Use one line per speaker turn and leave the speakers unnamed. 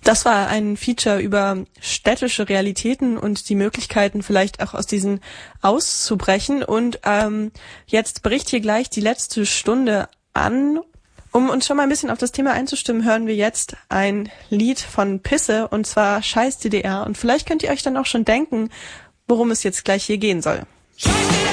Das war ein Feature über städtische Realitäten und die Möglichkeiten, vielleicht auch aus diesen auszubrechen. Und jetzt bricht hier gleich die letzte Stunde an. Um uns schon mal ein bisschen auf das Thema einzustimmen, hören wir jetzt ein Lied von Pisse, und zwar Scheiß DDR. Und vielleicht könnt ihr euch dann auch schon denken, worum es jetzt gleich hier gehen soll.